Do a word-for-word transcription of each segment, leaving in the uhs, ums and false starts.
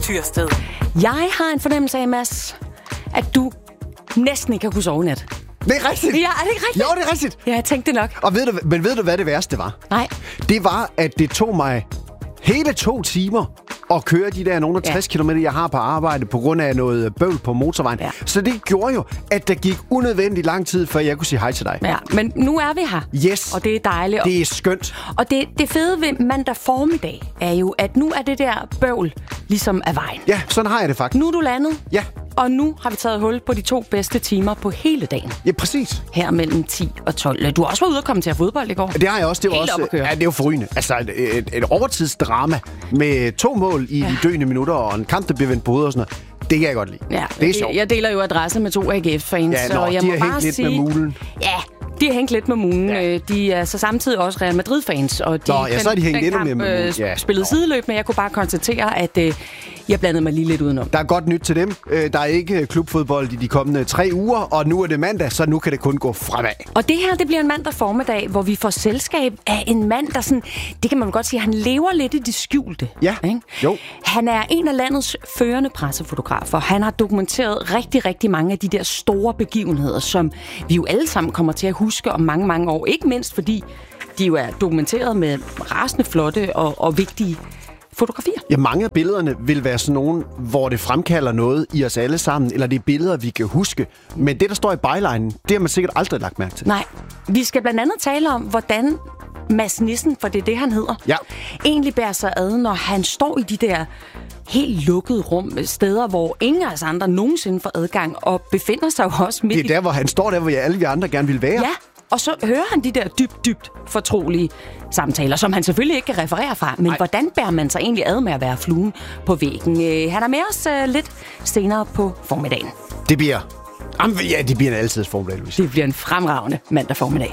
Tyrsted. Jeg har en fornemmelse af, Mads, at du næsten ikke har kunnet sove i nat. Det er rigtigt. Ja, er det ikke rigtigt? Jo, det er rigtigt. Ja, jeg tænkte det nok. Og ved du, men ved du, hvad det værste var? Nej. Det var, at det tog mig hele to timer at køre de der nogle af tres Ja. kilometer, jeg har på arbejde, på grund af noget bøvl på motorvejen. Ja. Så det gjorde jo, at der gik unødvendigt lang tid, før jeg kunne sige hej til dig. Ja, men nu er vi her. Yes. Og det er dejligt. Det er skønt. Og det, det fede ved mandag formiddag er jo, at nu er det der bøvl ligesom af vejen. Ja, sådan har jeg det faktisk. Nu er du landet. Ja. Og nu har vi taget hul på de to bedste timer på hele dagen. Ja, præcis. Her mellem ti og tolv. Du har også været ude og komme til at fodbold i går. Det har jeg også. Det var Helt op også at køre. ja, det er jo forrygende. Altså et, et, et overtidsdrama med to mål i ja. de døende minutter og en kamp, der bliver vendt på hovedet og sådan noget. Det kan jeg godt lide. Ja, det er sjovt. Jeg deler jo adresse med to A G F-fans. Ja, nå, så jeg de må har bare hængt lidt sige, med mulen. Ja, de har hængt lidt med mulen. Ja. Ja. De er så samtidig også Real Madrid-fans. Og de, Nå, ja, så er de hængt endnu mere med mulen. Ja. spillet sideløb, men jeg kunne bare konstatere, at øh, jeg blandede mig lige lidt udenom. Der er godt nyt til dem. Der er ikke klubfodbold i de kommende tre uger, og nu er det mandag, så nu kan det kun gå fremad. Og det her, det bliver en mandag formiddag, hvor vi får selskab af en mand, der sådan, det kan man godt sige, han lever lidt i det skjulte. Ja, ikke? jo. Han er en af landets førende pressefotografer. Han har dokumenteret rigtig, rigtig mange af de der store begivenheder, som vi jo alle sammen kommer til at huske om mange, mange år. Ikke mindst fordi de jo er dokumenteret med rasende flotte og, og vigtige fotografier. Ja, mange af billederne vil være sådan nogle, hvor det fremkalder noget i os alle sammen, eller det er billeder, vi kan huske. Men det, der står i bylinen, det har man sikkert aldrig lagt mærke til. Nej, vi skal blandt andet tale om, hvordan Mads Nissen, for det er det, han hedder, ja. egentlig bærer sig ad, når han står i de der helt lukkede rum, steder, hvor ingen af os andre nogensinde får adgang, og befinder sig jo også midt Det er der, hvor han står der, hvor alle vi andre gerne vil være. Ja, og så hører han de der dybt, dybt fortrolige samtaler, som han selvfølgelig ikke kan referere fra. Men Ej. hvordan bærer man sig egentlig ad med at være fluen på væggen? Øh, han er med os øh, lidt senere på formiddagen. Det bliver... Jamen, ja, det bliver en altid formiddag, Louise. Det bliver en fremragende mandag formiddag.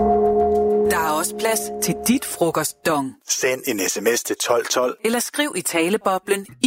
Der er også plads til dit frokostdong. Send en sms til tolv tolv. Eller skriv i taleboblen